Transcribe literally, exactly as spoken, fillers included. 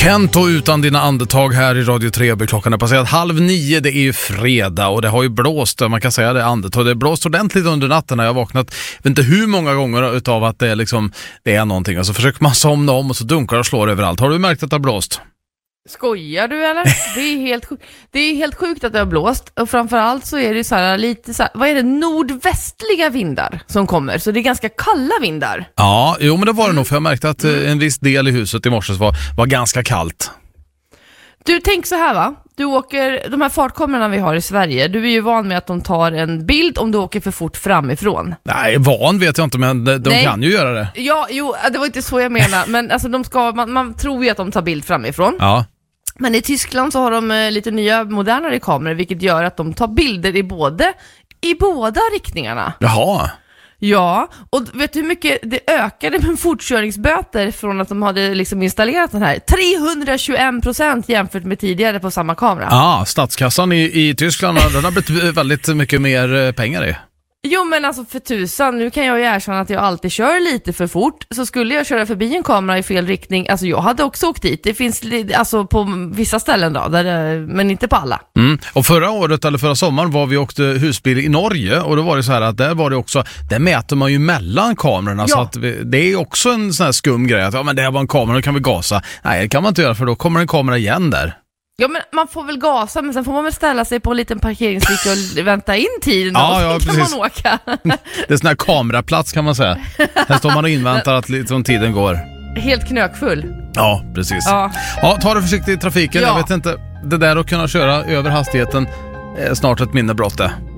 Kento utan dina andetag här i Radio tre. Klockan är passerat halv nio, det är ju fredag och det har ju blåst, man kan säga det, andetag. Det har blåst ordentligt under natten när jag har vaknat. Jag vet inte hur många gånger utav att det är, liksom, det är någonting. Och så försöker man somna om och så dunkar och slår överallt. Har du märkt att det har blåst? Skojar du eller? Det är helt sjukt. Det är helt sjukt att det har blåst. Och framförallt så är det så här lite så här, vad är det, nordvästliga vindar som kommer. Så det är ganska kalla vindar. Ja, jo men det var det nog, för jag märkte att en viss del i huset i morse var, var ganska kallt. Du, tänk så här va. Du åker, de här fartkamerorna vi har i Sverige, du är ju van med att de tar en bild om du åker för fort framifrån. Nej, van vet jag inte, men de, de kan ju göra det. Ja, jo, det var inte så jag menar. Men alltså de ska, man, man tror ju att de tar bild framifrån. Ja. Men i Tyskland så har de eh, lite nya modernare kameror, vilket gör att de tar bilder i både i båda riktningarna. Jaha. Ja, och vet du hur mycket det ökade med fortkörningsböter från att de hade liksom installerat den här? trehundratjugoen procent jämfört med tidigare på samma kamera. Ja, ah, statskassan i, i Tyskland den har blivit väldigt mycket mer pengar i. Jo men alltså för tusan, nu kan jag ju erkänna att jag alltid kör lite för fort. Så skulle jag köra förbi en kamera i fel riktning, alltså jag hade också åkt dit. Det finns alltså på vissa ställen då, där det, men inte på alla. Mm. Och förra året eller förra sommaren var vi åkte husbil i Norge. Och då var det så här att där var det också, där mäter man ju mellan kamerorna. Ja. Så att vi, det är också en sån här skum grej att ja, men det här var en kamera, då kan vi gasa. Nej, det kan man inte göra för då kommer en kamera igen där. Ja, men man får väl gasa, men sen får man väl ställa sig på en liten parkeringsficka och vänta in tiden. Ja, och ja, kan precis. man åka. Det är sån här kameraplats kan man säga. Här står man och inväntar att liksom tiden går. Helt knökfull. Ja, precis. Ja, ja ta det försiktigt i trafiken. Ja. Jag vet inte, det där att kunna köra över hastigheten är snart ett minnebrott det.